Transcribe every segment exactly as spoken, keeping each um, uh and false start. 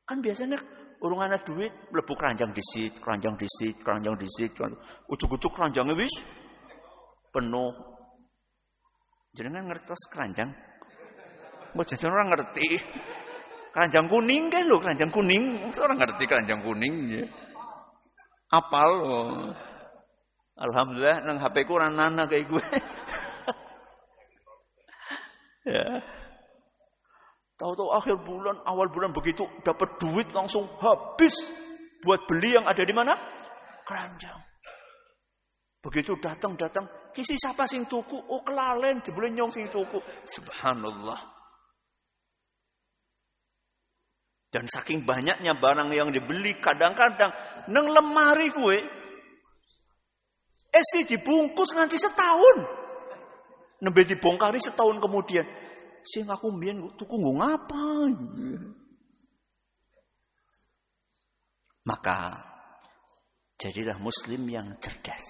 Kan biasanya urung ana duit mlebu keranjang disit, keranjang disit, keranjang disit, ujug-ujug keranjangnya wis penuh. Jenengan ngertos keranjang? Mbok jajan ora ngerti. Keranjang kuning kan lho, keranjang kuning. Orang ngerti keranjang kuning ya. Apal oh. Alhamdulillah nang H P ku ora ana kayak gue. Ya. Tahu-tahu akhir bulan, awal bulan begitu dapat duit langsung habis buat beli yang ada di mana? Keranjang. Begitu datang-datang, kisi siapa sing tuku? Oh kelalen, jebule nyong sing tuku. Subhanallah. Dan saking banyaknya barang yang dibeli, kadang-kadang nang lemari kue esi dibungkus nganti setahun. Nembe dibongkari setahun kemudian. Sing aku mbiyen tuku nggo ngapa? Maka jadilah muslim yang cerdas.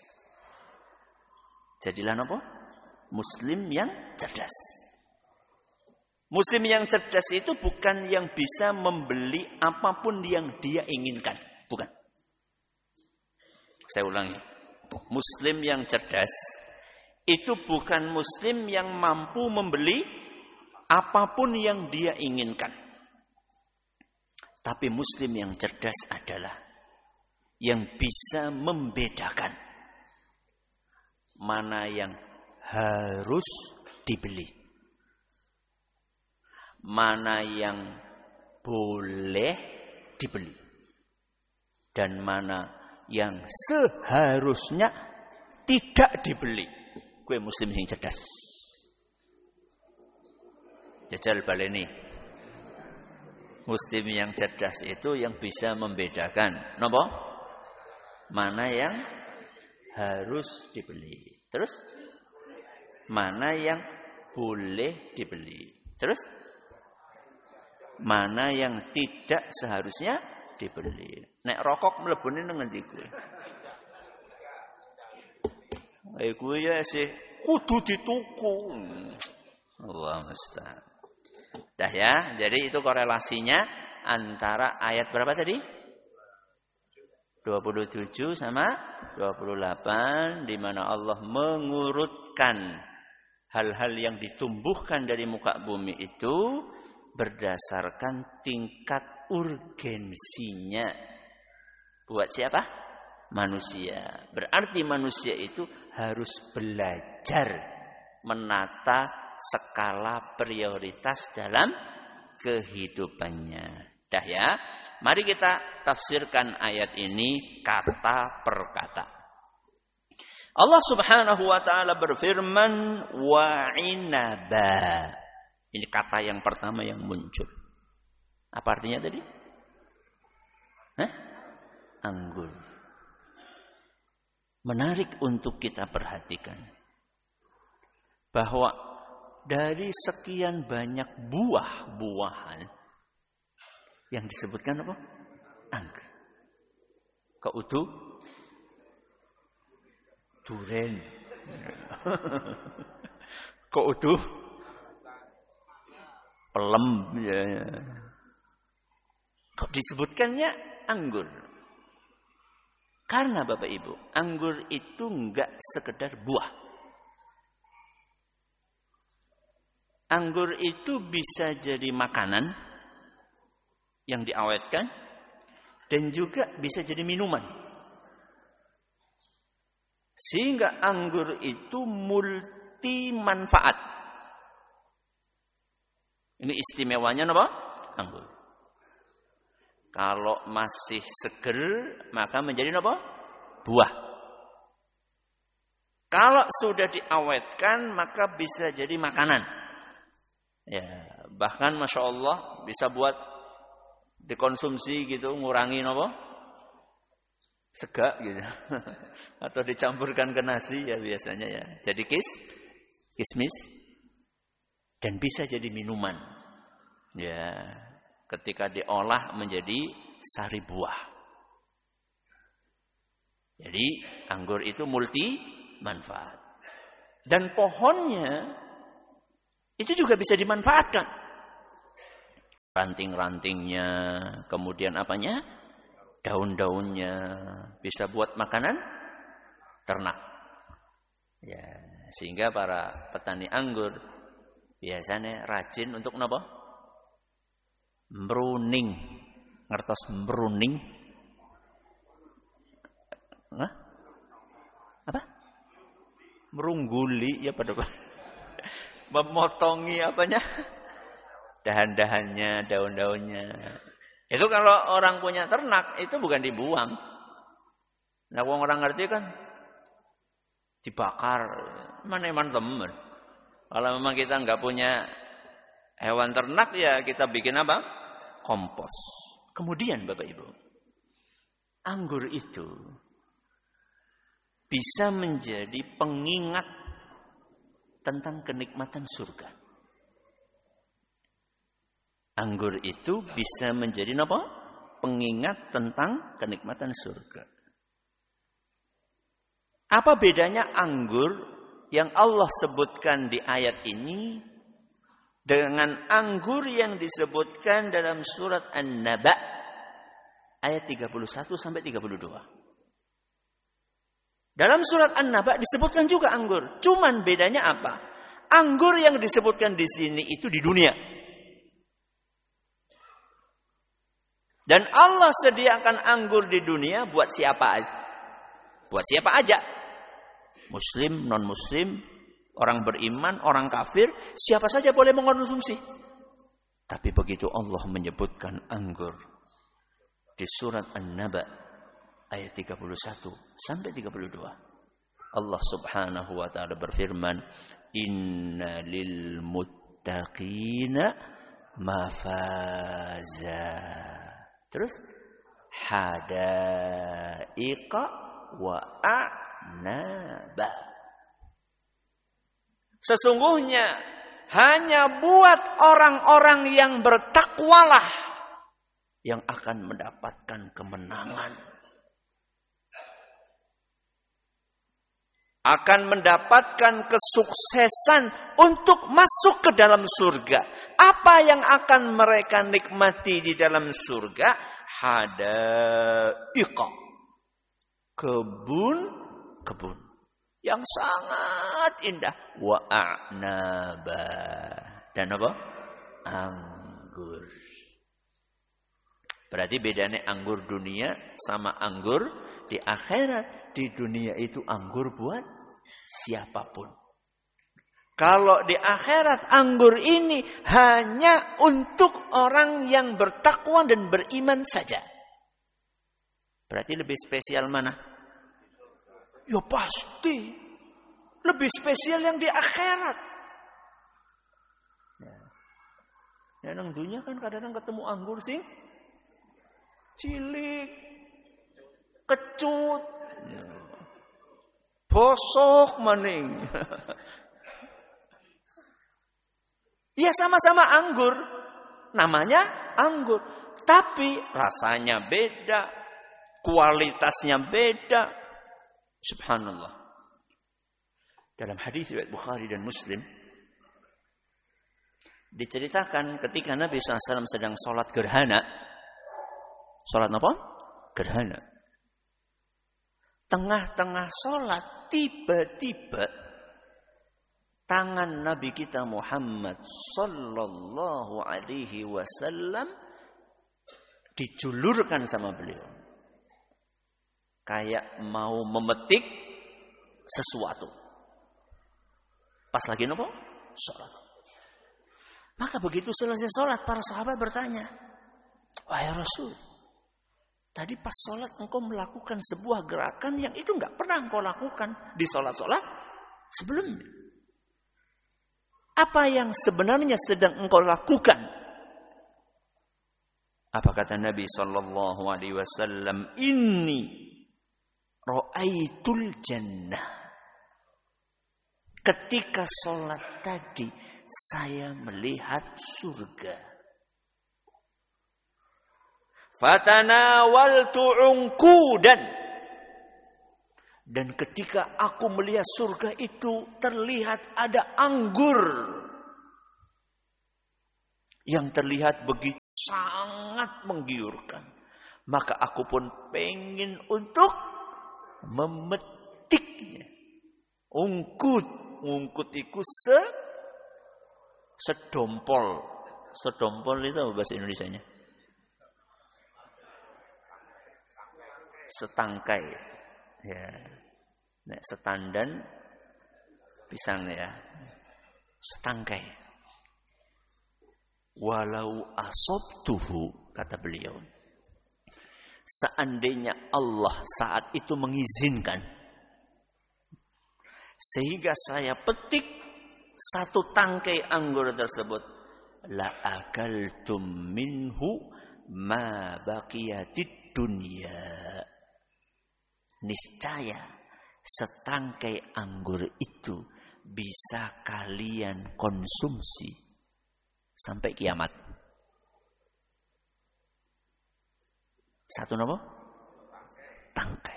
Jadilah apa? Muslim yang cerdas. Muslim yang cerdas itu bukan yang bisa membeli apapun yang dia inginkan. Bukan. Saya ulangi. Muslim yang cerdas itu bukan muslim yang mampu membeli apapun yang dia inginkan. Tapi muslim yang cerdas adalah yang bisa membedakan mana yang harus dibeli, mana yang boleh dibeli, dan mana yang seharusnya tidak dibeli. Gue muslim sing cerdas. Jajal baleni. Muslim yang cerdas itu yang bisa membedakan napa? Mana yang harus dibeli. Terus mana yang boleh dibeli. Terus mana yang tidak seharusnya dibeli. Nek rokok mlebune nang ngendi kuwi? Eh kuwi ya sih kudu dituku. Allah musta'an. Dah ya, jadi itu korelasinya antara ayat berapa tadi? dua puluh tujuh sama dua puluh delapan di mana Allah mengurutkan hal-hal yang ditumbuhkan dari muka bumi itu berdasarkan tingkat urgensinya. Buat siapa? Manusia. Berarti manusia itu harus belajar menata skala prioritas dalam kehidupannya. Dah ya. Mari kita tafsirkan ayat ini kata per kata. Allah Subhanahu wa taala berfirman wa inaba. Ini kata yang pertama yang muncul. Apa artinya tadi? Hah? Anggur. Menarik untuk kita perhatikan bahwa dari sekian banyak buah-buahan yang disebutkan apa? Anggur. Keutuh, duren. Keutuh, pelem. Ya. Kok disebutkannya anggur? Karena Bapak Ibu, anggur itu enggak sekedar buah. Anggur itu bisa jadi makanan yang diawetkan dan juga bisa jadi minuman. Sehingga anggur itu multi manfaat. Ini istimewanya apa? Anggur. Kalau masih seger, maka menjadi apa? Buah. Kalau sudah diawetkan, maka bisa jadi makanan. Ya, bahkan Masya Allah bisa buat dikonsumsi gitu, ngurangi apa? Sega gitu. Atau dicampurkan ke nasi ya biasanya ya. Jadi kis, kismis. Dan bisa jadi minuman. Ya. Ketika diolah menjadi sari buah. Jadi anggur itu multi manfaat. Dan pohonnya itu juga bisa dimanfaatkan. ranting-rantingnya, kemudian apanya? Daun-daunnya, bisa buat makanan ternak. Ya, sehingga para petani anggur biasanya rajin untuk napa? Mruning. Ngertos mruning? Hah? Apa? Merungguli ya pada memotongi apanya? Dahan-dahannya, daun-daunnya. Itu kalau orang punya ternak itu bukan dibuang. Nah, orang ngerti kan dibakar. Mana emang temen. Kalau memang kita nggak punya hewan ternak ya kita bikin apa? Kompos. Kemudian Bapak Ibu, anggur itu bisa menjadi pengingat tentang kenikmatan surga. Anggur itu bisa menjadi apa? Pengingat tentang kenikmatan surga. Apa bedanya anggur yang Allah sebutkan di ayat ini dengan anggur yang disebutkan dalam surat An-Naba ayat tiga puluh satu sampai tiga puluh dua? Dalam surat An-Naba disebutkan juga anggur. Cuman bedanya apa? Anggur yang disebutkan di sini itu di dunia. Dan Allah sediakan anggur di dunia buat siapa aja. Buat siapa aja. Muslim, non-muslim, orang beriman, orang kafir, siapa saja boleh mengkonsumsi. Tapi begitu Allah menyebutkan anggur di surat An-Naba ayat tiga puluh satu sampai tiga puluh dua. Allah Subhanahu wa taala berfirman, "Inna lil muttaqina mafaza." Terus hadaiqa wa a'naba. Sesungguhnya hanya buat orang-orang yang bertakwalah yang akan mendapatkan kemenangan. Akan mendapatkan kesuksesan untuk masuk ke dalam surga. Apa yang akan mereka nikmati di dalam surga? Hadaiqa. Kebun-kebun yang sangat indah. Wa a'naba. Dan apa? Anggur. Berarti bedanya anggur dunia sama anggur di akhirat. Di dunia itu anggur buat siapapun. Kalau di akhirat anggur ini hanya untuk orang yang bertakwa dan beriman saja. Berarti lebih spesial mana? Ya pasti. Lebih spesial yang di akhirat. Ya, nang dunia kan kadang-kadang ketemu anggur sih. Cilik. Kecut. Bosok maning. Ya sama-sama anggur. Namanya anggur. Tapi rasanya beda. Kualitasnya beda. Subhanallah. Dalam hadis riwayat Bukhari dan Muslim. Diceritakan ketika Nabi shallallahu alaihi wasallam sedang sholat gerhana. Sholat apa? Gerhana. Tengah-tengah sholat, tiba-tiba tangan Nabi kita Muhammad sallallahu alaihi wasallam dijulurkan sama beliau. Kayak mau memetik sesuatu. Pas lagi nopo? Sholat. Maka begitu selesai sholat, para sahabat bertanya, wahai Rasul, tadi pas sholat engkau melakukan sebuah gerakan yang itu nggak pernah engkau lakukan di sholat-sholat sebelumnya. Apa yang sebenarnya sedang engkau lakukan? Apa kata Nabi Sallallahu Alaihi Wasallam? Inni ra'aitul jannah. Ketika sholat tadi saya melihat surga. Fatanawaltu unqudan. Dan ketika aku melihat surga itu terlihat ada anggur yang terlihat begitu sangat menggiurkan. Maka aku pun pengen untuk memetiknya. Ungkut, ungkut itu se sedompol. Sedompol itu apa bahasa Indonesianya? Setangkai. Ya. Nek setandan pisang ya. Setangkai. Walau asabtuhu, kata beliau. Seandainya Allah saat itu mengizinkan, sehingga saya petik satu tangkai anggur tersebut, la akaltum minhu ma baqiyatid dunya. Niscaya setangkai anggur itu bisa kalian konsumsi sampai kiamat. Satu apa? Tangkai.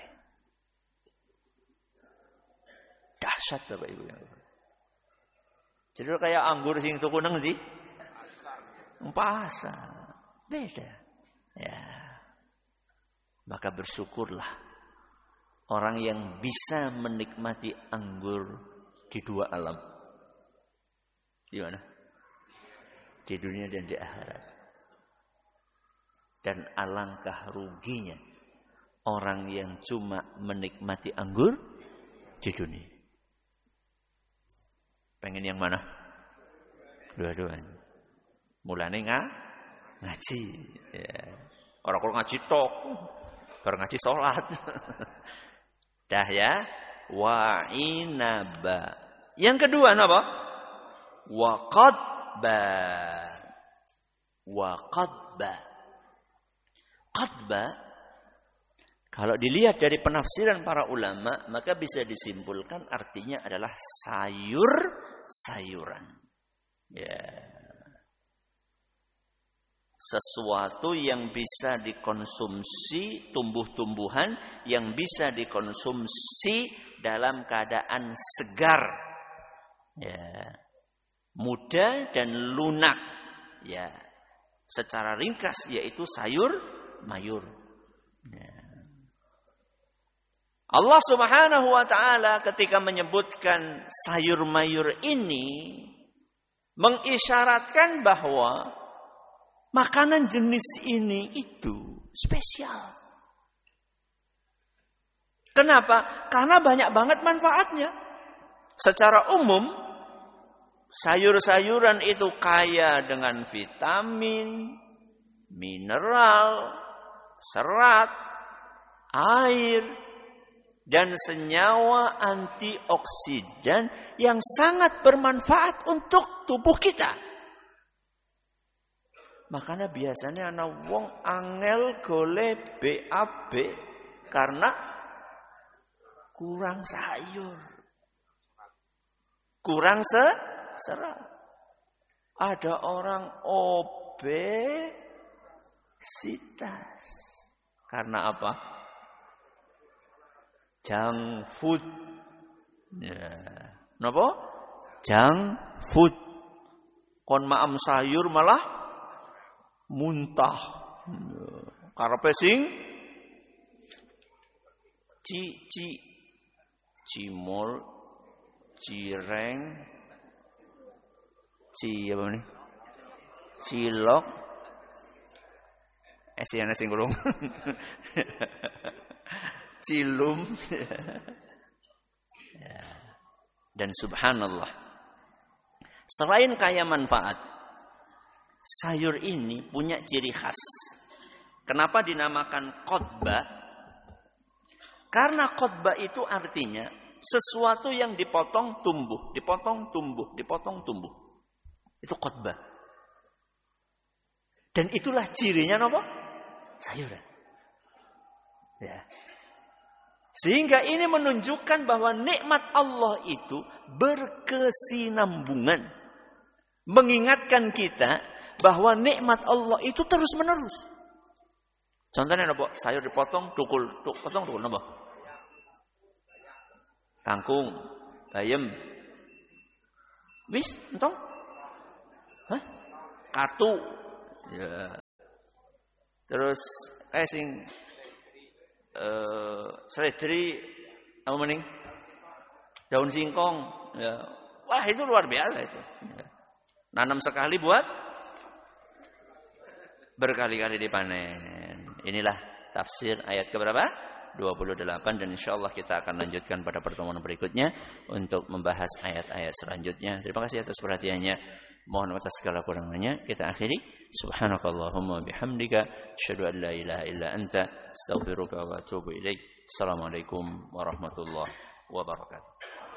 Dahsyat Bapak Ibu. Jadi kayak anggur sing tuku nang ndi? Pasar. Beda. Ya. Maka bersyukurlah orang yang bisa menikmati anggur di dua alam. Di mana? Di dunia dan di akhirat. Dan alangkah ruginya orang yang cuma menikmati anggur di dunia. Pengen yang mana? Dua-duanya. Mulane nga, ngaji. Ya. Orang kalau ngaji tok, baru ngaji sholat. Dah ya. Wa inaba. Yang kedua apa? Wa qadba. Wa qadba. Qadba, kalau dilihat dari penafsiran para ulama, maka bisa disimpulkan artinya adalah sayur-sayuran. Ya. Sesuatu yang bisa dikonsumsi, tumbuh-tumbuhan yang bisa dikonsumsi dalam keadaan segar. Ya. Muda dan lunak. Ya. Secara ringkas yaitu sayur mayur. Ya. Allah Subhanahu wa taala ketika menyebutkan sayur mayur ini mengisyaratkan bahwa makanan jenis ini itu spesial. Kenapa? Karena banyak banget manfaatnya. Secara umum sayur-sayuran itu kaya dengan vitamin, mineral, serat, air, dan senyawa antioksidan yang sangat bermanfaat untuk tubuh kita. Makanya biasanya anak wong angel gole B A B karena kurang sayur, kurang se serat. Ada orang obesitas karena apa? Junk food. Ya. Napa? Junk food. Kon maam sayur malah muntah. Karepe sing ci-ci, cimol, cireng, ci apa nih? Cilok. Eh sing ana sing gurung. Cilum. Ya. Dan subhanallah, selain kaya manfaat, sayur ini punya ciri khas. Kenapa dinamakan qadba? Karena qadba itu artinya sesuatu yang dipotong tumbuh, dipotong tumbuh, dipotong tumbuh. Itu qadba. Dan itulah cirinya apa? Sayuran. Ya. Sehingga ini menunjukkan bahwa nikmat Allah itu berkesinambungan. Mengingatkan kita bahwa nikmat Allah itu terus menerus. Contohnya apa? Sayur dipotong, tukul, tuk, potong, tukul, apa? Kangkung, bayam. Wis, entong? Hah? Kartu. Ya. Terus eh sing eh seledri apa mending? Daun singkong ya. Wah, itu luar biasa itu. Ya. Nanam sekali buat berkali-kali dipanen. Inilah tafsir ayat keberapa? dua puluh delapan, dan insyaallah kita akan lanjutkan pada pertemuan berikutnya untuk membahas ayat-ayat selanjutnya. Terima kasih atas perhatiannya. Mohon atas segala kurangannya kita akhiri. Subhanakallahumma bihamdika asyhadu an la ilaha illa anta astaghfiruka wa atubu ilaik. Assalamualaikum warahmatullahi wabarakatuh.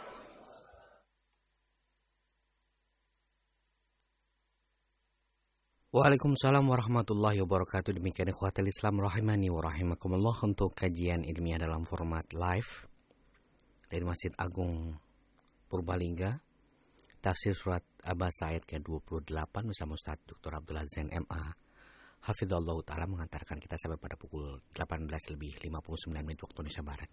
Waalaikumsalam warahmatullahi wabarakatuh. Demikian ikhwatul Islam rahimani wa rahimakumullah untuk kajian ilmiah dalam format live dari Masjid Agung Purbalingga, tafsir surat Abasa ayat ke dua puluh delapan bersama Ustaz Doktor Abdullah Zain M A hafizallah taala mengantarkan kita sampai pada pukul delapan belas lebih lima puluh sembilan menit waktu Indonesia Barat.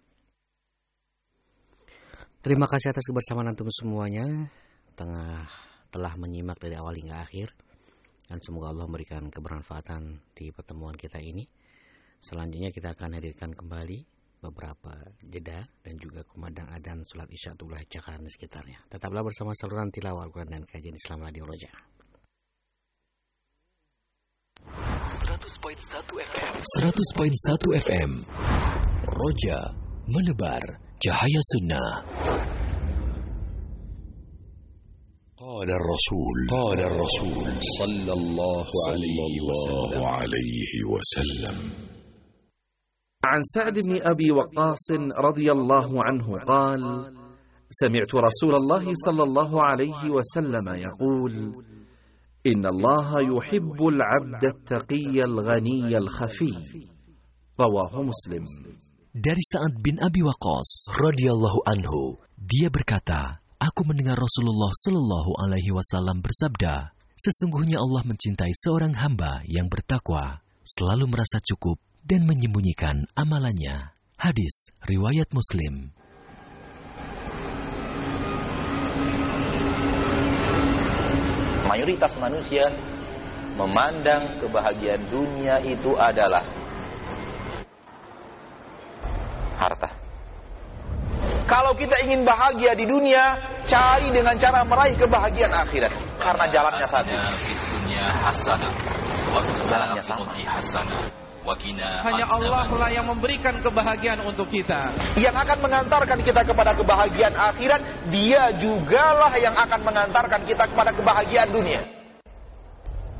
Terima kasih atas kebersamaan antum semuanya tengah telah menyimak dari awal hingga akhir. Dan semoga Allah memberikan kebermanfaatan di pertemuan kita ini. Selanjutnya kita akan hadirkan kembali beberapa jeda dan juga kumandang adzan salat Isya Tublah Jakarta dan sekitarnya. Tetaplah bersama saluran tilawah Al-Quran dan kajian Islam Radio Roja. seratus koma satu F M seratus koma satu F M Roja menebar cahaya sunnah. قال الرسول قال الرسول صلى الله عليه وسلم. عن سعد بن أبي وقاص رضي الله عنه قال: سمعت رسول الله صلى الله عليه وسلم يقول: إن الله يحب العبد التقي الغني الخفي. رواه مسلم. Dari Sa'ad bin Abi Waqqas radhiyallahu anhu, dia berkata, aku mendengar Rasulullah Shallallahu Alaihi Wasallam bersabda, sesungguhnya Allah mencintai seorang hamba yang bertakwa, selalu merasa cukup dan menyembunyikan amalannya. Hadis riwayat Muslim. Mayoritas manusia memandang kebahagiaan dunia itu adalah harta. Kalau kita ingin bahagia di dunia, cari dengan cara meraih kebahagiaan akhirat. Karena jalannya satu. Jalannya sama. Hanya Allah lah yang memberikan kebahagiaan untuk kita. Yang akan mengantarkan kita kepada kebahagiaan akhirat, Dia jugalah yang akan mengantarkan kita kepada kebahagiaan dunia.